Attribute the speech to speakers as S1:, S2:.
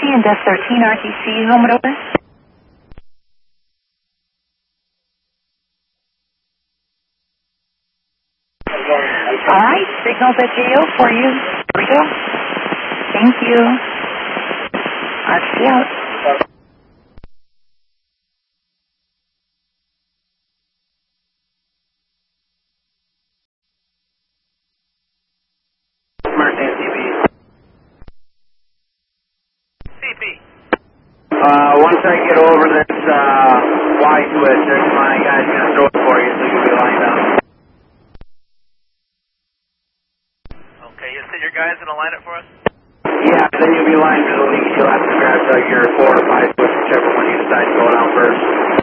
S1: and Desk 13 RTC, home and over. All right, signals at JO for you. Here we go. Thank you. RTC out.
S2: Once I get over this Y switch, there's my guy's going to throw it for you so you'll be lined up.
S3: Okay, you said your guy's going to line it for us?
S2: Yeah, then you'll be lined for the lead. You'll have to grab your 4 or 5 switch, whichever one you decide to go down first.